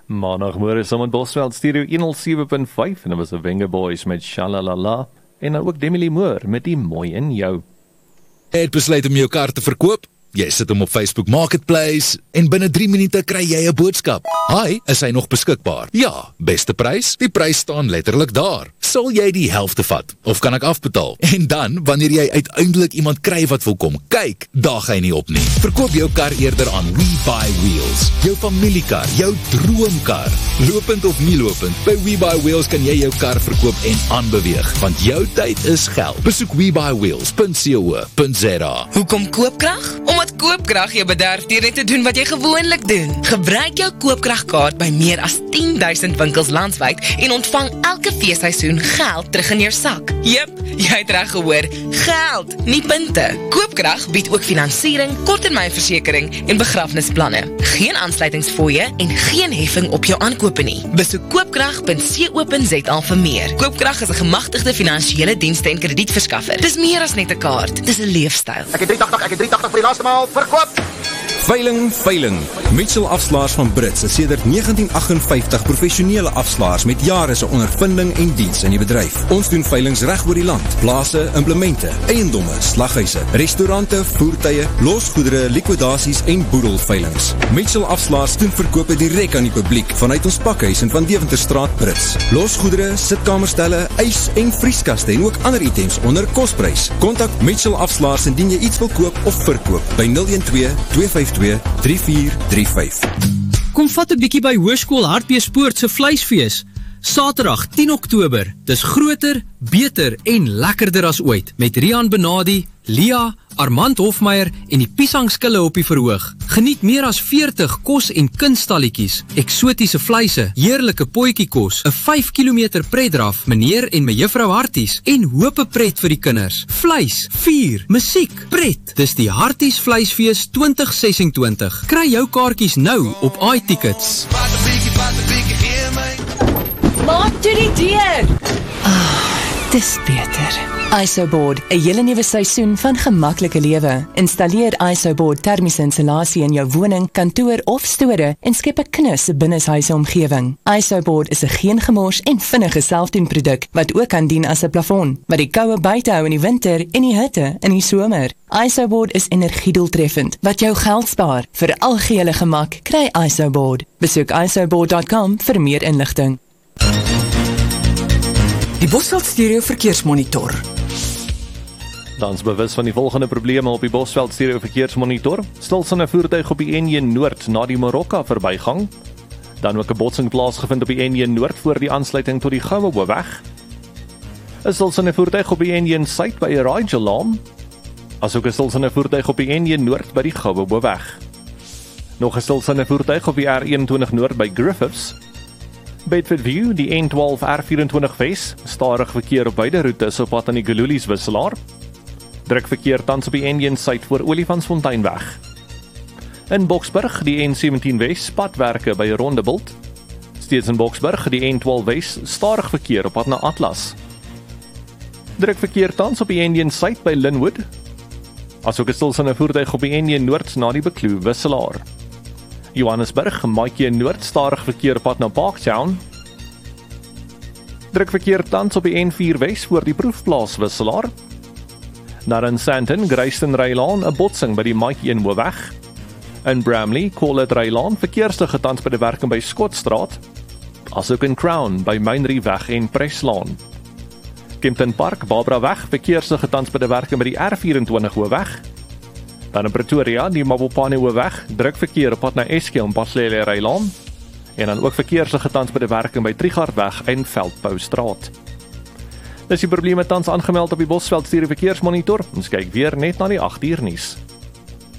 Maandagmôre saam met Bosveld Stereo 107.5 en dit was 'n Wenger Boys met Shalalala en dan ook Demi Lee Moore met die Mooi in Jou. Jy het besluit om jou kar te verkoop? Jy sit hom op Facebook Marketplace en binne 3 minute kry jy 'n boodskap. Hi, is hy nog beskikbaar? Ja, beste prys? Die prys staan letterlik daar. Sal jy die helfte vat? Of kan ek afbetaal? En dan, wanneer jy uiteindelik iemand kry wat wil kom kyk, daag hy nie op nie. Verkoop jou kar eerder aan WeBuyWheels. Jou familiekar, jou droomkar. Lopend of nie lopend, by WeBuyWheels kan jy jou kar verkoop en aanbeweeg, want jou tyd is geld. Besoek WeBuyWheels.co.za. Hoekom koopkrag? Omdat koopkrag jou bederf deur net te doen wat jy gewoonlik doen. Gebruik jou koopkragkaart by meer as 10,000 winkels landwyd en ontvang elke feesseisoen geld terug in jou sak. Jep, jy het reg gehoor, geld, nie punte. Koopkrag bied ook finansiering, korttermynversekering en begrafnisplanne. Geen aansluitingsfooie en geen heffing op jou aankope nie. Besoek koopkrag.co.za vir meer. Koopkrag is 'n gemagtigde finansiële dienste en kredietverskaffer. Dis meer as net 'n kaart, dis 'n leefstyl. Ek het 380 vir die laaste maal verkoop. Veiling. Mitchell Afslaers van Brits is sedert 1958 professionele afslaers met jare se ondervinding en diens in die bedryf. Ons doen veilings reg oor die land. Plase, implemente, eiendomme, slaghuise, restaurante, voertuie, losgoedere, likwidasies en boedelveilings. Mitchell Afslaers doen verkope direk aan die publiek vanuit ons pakhuis in Van Deventerstraat, Brits. Losgoedere, sitkamerstelle, ys en vrieskaste en ook ander items onder kosprys. Kontak Mitchell Afslaers indien jy iets wil koop of verkoop by 012-252-3435. Kom vat 'n bietjie by Hoërskool Hartbeespoort se vleisfees. Saterdag 10 Oktober. Dis groter, beter en lekkerder as ooit. Met Rian Benadi, Lia, Armand Hofmeyer en die piesangskille op die verhoog. Geniet meer as 40 kos- en kunstalletjies, eksotiese vleise, heerlike potjiekos, 'n 5 km pretdraf, meneer en mejuffrou Harties en hope pret vir die kinders. Vleis, vuur, musiek, pret. Dis die Harties Vleisfees 2026. Kry jou kaartjies nou op iTickets. Maak toe die deur! Dis beter. ISOBOARD, 'n hele nuwe seisoen van gemaklike lewe. Installeer ISOBOARD termiese insulasie in jou woning, kantoor of store en skep 'n knus binneshuise omgewing. ISOBOARD is 'n geen gemors en vinnige selfdoenproduk wat ook kan dien as 'n plafon, wat die koue buite hou in die winter en die hitte in die somer. ISOBOARD is energiedoeltreffend, wat jou geld spaar. Vir algehele gemak, kry ISOBOARD. Besoek isoboard.com vir meer inligting. Die Bosveld Stereo Verkeersmonitor. Dan is bewus van die volgende probleme op die Bosveld Stereo Verkeersmonitor. Stilstaande voertuig op die N1 Noord na die Marokka verbygang. Dan ook 'n botsing plaasgevind op die N1 Noord voor die aansluiting tot die Gouweweg. 'n Stilstaande voertuig op die N1 Suid by Rajalam. Asook 'n stilstaande voertuig op die N1 Noord by die Gouweweg. Nog 'n stilstaande voertuig op die R21 Noord by Griffiths. Bedford View, die N12 R24 Wes, stadig verkeer op beide roetes op pad aan die Gululies wisselaar. Druk verkeer tans op die N1 Suid voor Olifantsfonteinweg. In Boksburg, die N17 Wes, padwerke by Rondebult. Steeds in Boksburg, die N12 Wes, stadig verkeer op pad na Atlas. Druk verkeer tans op die N1 Suid by Linwood. Asook 'n stilstaande voertuig op die N1 Noord na die Bekloo wisselaar. Johannesburg, Maatjie Noord, stadig verkeer op pad na Parktown. Druk verkeer tans op die N4 Wes voor die proefplaas wisselaar. Daar in Sandton, Greystown-Rylaan, 'n botsing by die Maatjie Moorweg. In Bramley, Collet-Rylaan, verkeerslige tans by die werking by Skottstraat. Asook in Crown, by Mainrieweg en Preslaan. Kempton Park, Barbara-weg, verkeerslige tans by die werking by die R24 Hoofweg. Dan in Pretoria, die Mabopane Hoofweg, druk verkeer op pad na Eskie en Paslele-Rylaan. En dan ook verkeerslige tans by die werking by Trigardweg en Veldboustraat. Dis die probleme tans aangemeld op die Bosveld Stereo Verkeersmonitor. Ons kyk weer net na die 8 uur nuus.